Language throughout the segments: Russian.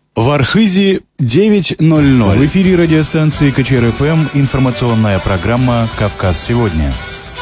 В Архизе 9:00. В эфире радиостанции КЧР-ФМ информационная программа «Кавказ сегодня».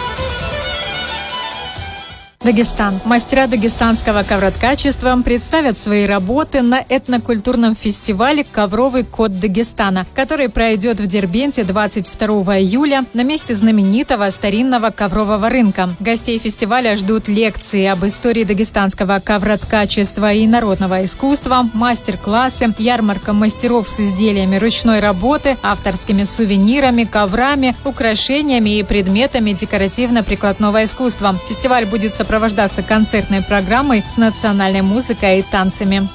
Дагестан. Мастера дагестанского ковроткачества представят свои работы на этнокультурном фестивале «Ковровый код Дагестана», который пройдет в Дербенте 22 июля на месте знаменитого старинного коврового рынка. Гостей фестиваля ждут лекции об истории дагестанского ковроткачества и народного искусства, мастер-классы, ярмарка мастеров с изделиями ручной работы, авторскими сувенирами, коврами, украшениями и предметами декоративно-прикладного искусства. Фестиваль будет сопровождаться концертной программой с национальной музыкой и танцами.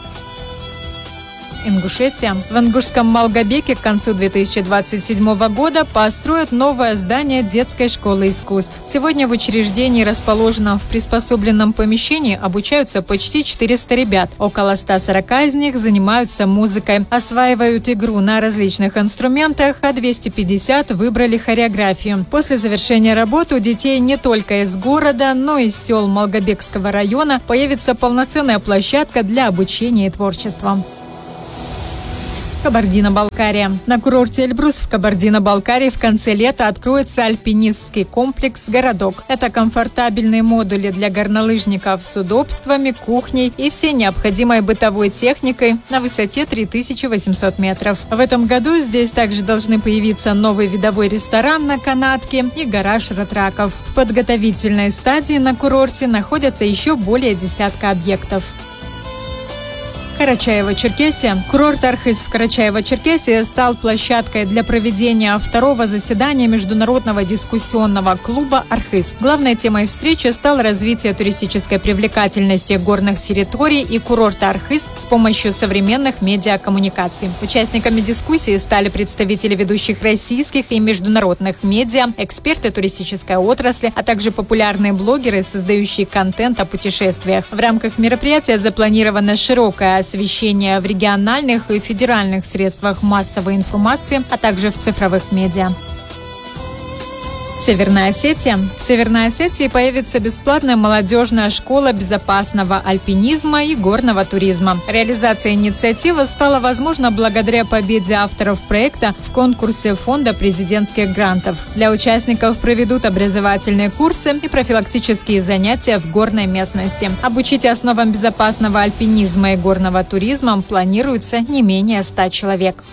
Ингушетия. В ингушском Малгобеке к концу 2027 года построят новое здание детской школы искусств. Сегодня в учреждении, расположенном в приспособленном помещении, обучаются почти 400 ребят. Около 140 из них занимаются музыкой, осваивают игру на различных инструментах, а 250 выбрали хореографию. После завершения работы у детей не только из города, но и из сел Малгобекского района появится полноценная площадка для обучения и творчества. Кабардино-Балкария. На курорте Эльбрус в Кабардино-Балкарии в конце лета откроется альпинистский комплекс «Городок». Это комфортабельные модули для горнолыжников с удобствами, кухней и всей необходимой бытовой техникой на высоте 3800 метров. В этом году здесь также должны появиться новый видовой ресторан на канатке и гараж ратраков. В подготовительной стадии на курорте находятся еще более десятка объектов. Карачаево-Черкесия. Курорт Архыз в Карачаево-Черкесии стал площадкой для проведения второго заседания Международного дискуссионного клуба «Архыз». Главной темой встречи стало развитие туристической привлекательности горных территорий и курорта Архыз с помощью современных медиакоммуникаций. Участниками дискуссии стали представители ведущих российских и международных медиа, эксперты туристической отрасли, а также популярные блогеры, создающие контент о путешествиях. В рамках мероприятия запланировано широкое освещение в региональных и федеральных средствах массовой информации, а также в цифровых медиа. Северная Осетия. В Северной Осетии появится бесплатная молодежная школа безопасного альпинизма и горного туризма. Реализация инициативы стала возможна благодаря победе авторов проекта в конкурсе Фонда президентских грантов. Для участников проведут образовательные курсы и профилактические занятия в горной местности. Обучить основам безопасного альпинизма и горного туризма планируется не менее 100 человек.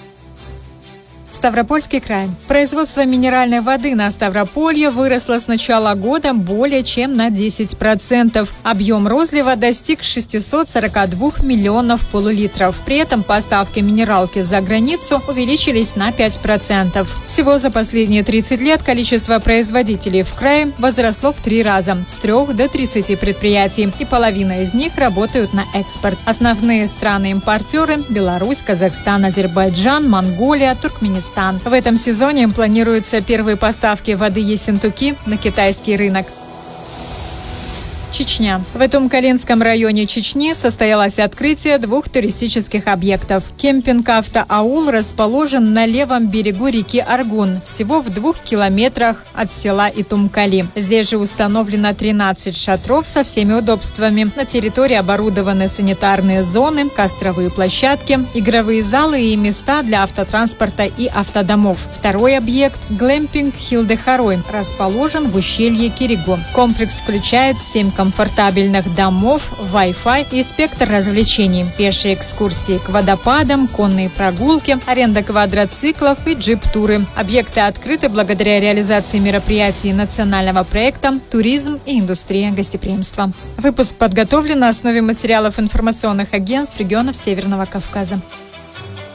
Ставропольский край. Производство минеральной воды на Ставрополье выросло с начала года более чем на 10%. Объем розлива достиг 642 миллионов полулитров. При этом поставки минералки за границу увеличились на 5%. Всего за последние 30 лет количество производителей в крае возросло в 3 раза – с 3 до 30 предприятий, и половина из них работают на экспорт. Основные страны-импортеры – Беларусь, Казахстан, Азербайджан, Монголия, Туркменистан. В этом сезоне планируются первые поставки воды Ессентуки на китайский рынок. Чечня. В Этумкалинском районе Чечни состоялось открытие 2 туристических объектов. Кемпинг «Автоаул» расположен на левом берегу реки Аргун, всего в 2 километрах от села Итумкали. Здесь же установлено 13 шатров со всеми удобствами. На территории оборудованы санитарные зоны, костровые площадки, игровые залы и места для автотранспорта и автодомов. Второй объект – глэмпинг Хилдехарой, расположен в ущелье Кириго. Комплекс включает 7 комфортабельных домов, Wi-Fi и спектр развлечений, пешие экскурсии к водопадам, конные прогулки, аренда квадроциклов и джип-туры. Объекты открыты благодаря реализации мероприятий национального проекта «Туризм и индустрия гостеприимства». Выпуск подготовлен на основе материалов информационных агентств регионов Северного Кавказа.